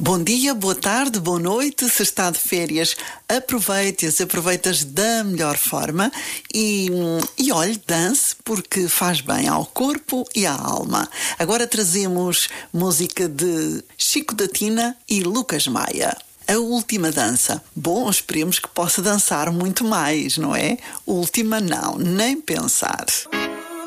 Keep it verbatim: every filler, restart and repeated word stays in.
Bom dia, boa tarde, boa noite. Se está de férias, aproveite-as, aproveite-as da melhor forma e, e olhe, dance, porque faz bem ao corpo e à alma. Agora trazemos música de Chico da Tina e Lucas Maia. A última dança. Bom, esperemos que possa dançar muito mais, não é? Última não, nem pensar.